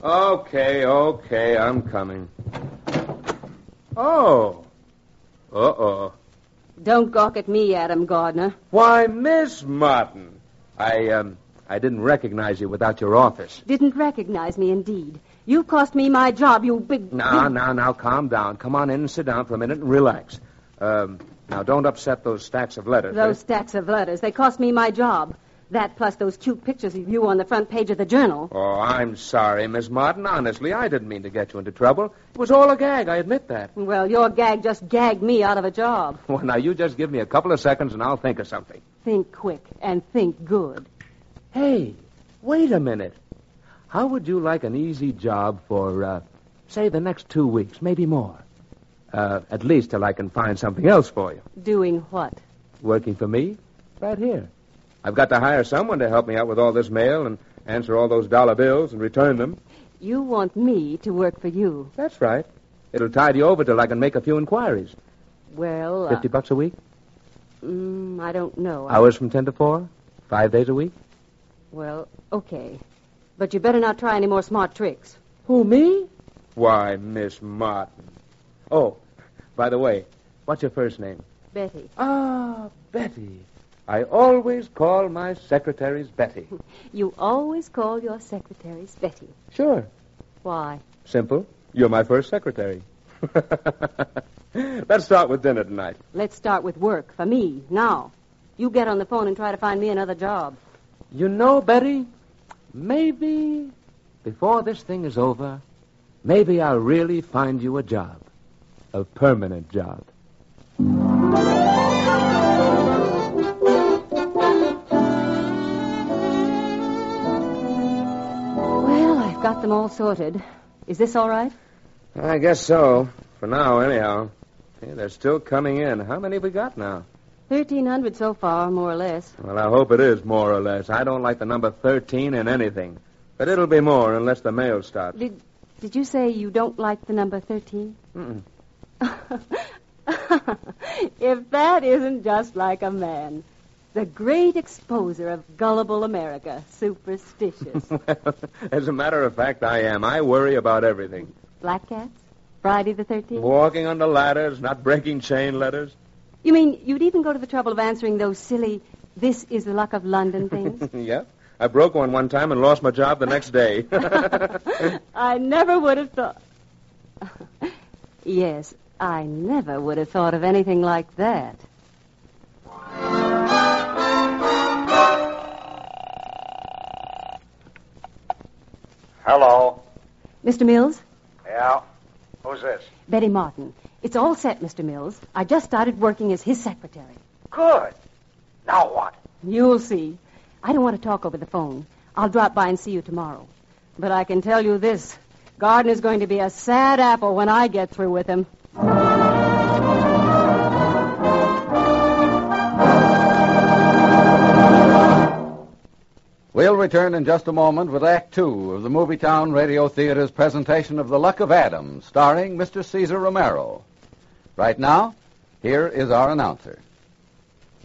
Okay, I'm coming. Oh. Uh-oh. Don't gawk at me, Adam Gardner. Why, Miss Martin. I didn't recognize you without your office. Didn't recognize me, indeed. You cost me my job, you big... Now, calm down. Come on in and sit down for a minute and relax. Now, don't upset those stacks of letters. Those stacks of letters. They cost me my job. That plus those cute pictures of you on the front page of the Journal. Oh, I'm sorry, Miss Martin. Honestly, I didn't mean to get you into trouble. It was all a gag, I admit that. Well, your gag just gagged me out of a job. Well, now, you just give me a couple of seconds and I'll think of something. Think quick and think good. Hey, wait a minute. How would you like an easy job for, say, the next 2 weeks, maybe more? At least till I can find something else for you. Doing what? Working for me? Right here. I've got to hire someone to help me out with all this mail and answer all those dollar bills and return them. You want me to work for you? That's right. It'll tide you over till I can make a few inquiries. Well, $50 a week? I don't know. Hours from 10 to 4? 5 days a week? Well, okay. But you better not try any more smart tricks. Who, me? Why, Miss Martin. Oh, by the way, what's your first name? Betty. Ah, Betty. I always call my secretaries Betty. You always call your secretaries Betty. Sure. Why? Simple. You're my first secretary. Let's start with dinner tonight. Let's start with work, for me, now. You get on the phone and try to find me another job. You know, Betty, maybe before this thing is over, maybe I'll really find you a job. A permanent job. Well, I've got them all sorted. Is this all right? I guess so. For now, anyhow. Yeah, they're still coming in. How many have we got now? 1,300 so far, more or less. Well, I hope it is more or less. I don't like the number 13 in anything. But it'll be more unless the mail stops. Did you say you don't like the number 13? Mm-mm. If that isn't just like a man. The great exposer of gullible America. Superstitious. Well, as a matter of fact, I am. I worry about everything. Black cats? Friday the 13th? Walking on the ladders, not breaking chain letters. You mean you'd even go to the trouble of answering those silly, "This is the luck of London" things? Yeah. I broke one time and lost my job the next day. I never would have thought... Yes, I never would have thought of anything like that. Hello. Mr. Mills? Yeah? Who's this? Betty Martin. It's all set, Mr. Mills. I just started working as his secretary. Good. Now what? You'll see. I don't want to talk over the phone. I'll drop by and see you tomorrow. But I can tell you this. Gardner's going to be a sad apple when I get through with him. We'll return in just a moment with Act Two of the Movietown Radio Theater's presentation of The Luck of Adam, starring Mr. Cesar Romero. Right now, here is our announcer.